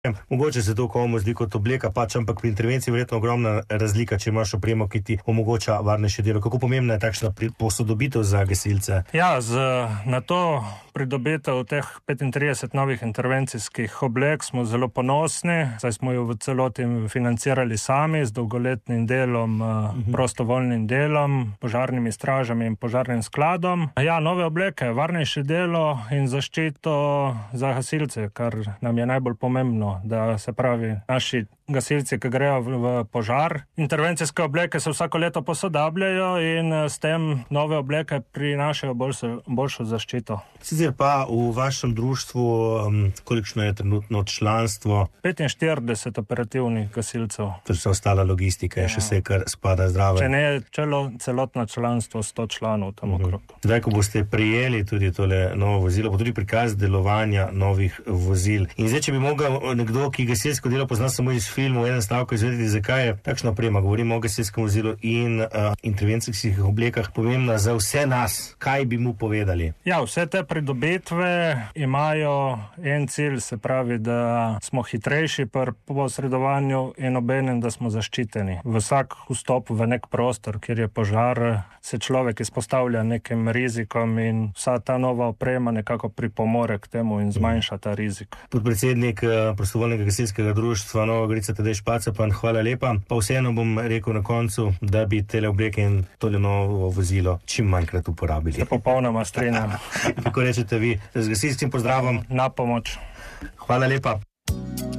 Mogoče se to komu zdi kot obleka, ampak pri intervenciji verjetno ogromna razlika, če imaš opremo, ki ti omogoča varnejše delo. Kako pomembna je takšna posodobitev za gasilce? Ja, na to pridobitev teh 35 novih intervencijskih oblek smo zelo ponosni, saj smo jo v celoti financirali sami z dolgoletnim delom, prostovoljnim delom, požarnimi stražami in požarnim skladom. Ja, nove obleke, varnejše delo in zaščito za gasilce, kar nam je najbolj pomembno, da se pravi naši gasilci, ki grejo v požar. Intervencijske obleke se vsako leto posodabljajo in s tem nove obleke prinašajo boljšo zaščito. Sicer pa v vašem društvu, kolikšno je trenutno članstvo? 45 operativnih gasilcev. To je ostala logistika, še vse, kar spada zdravo. Če ne celotno članstvo, 100 članov tam okrog. Zdaj, ko boste prijeli tudi tole novo vozilo, bo tudi prikaz delovanja novih vozil. In zdaj, če bi mogel nekdo, ki gasilsko delo pozna samo iz filmu, eden stavek izvedeti, zakaj je takšna oprema, govorimo o gasilskem vozilu in intervencijskih oblekah, pomembna za vse nas. Kaj bi mu povedali? Ja, vse te pridobitve imajo en cilj, se pravi, da smo hitrejši pri posredovanju in obenem, da smo zaščiteni. Vsak vstop v nek prostor, kjer je požar, se človek izpostavlja nekim rizikom in vsa ta nova oprema nekako pripomore k temu in zmanjša ta rizik. Podpredsednik prostovoljnega gasilskega društva Nova Gorica Tadej Špacepan, hvala lepa. Pa vseeno bom rekel na koncu, da bi tele obleke in tole novo vozilo čim manjkrat uporabili. Se popolnoma strinjam. Kako rečete vi, z gasilskim pozdravom? Na pomoč. Hvala lepa.